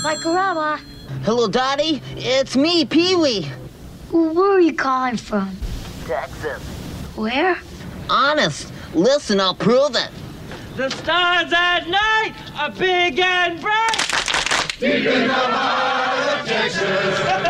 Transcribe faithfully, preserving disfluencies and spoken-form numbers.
Vikarama. Hello, Dottie. It's me, Pee-wee. Where are you calling from? Texas. Where? Honest. Listen, I'll prove it. The stars at night are big and bright. Deep in the heart of Texas.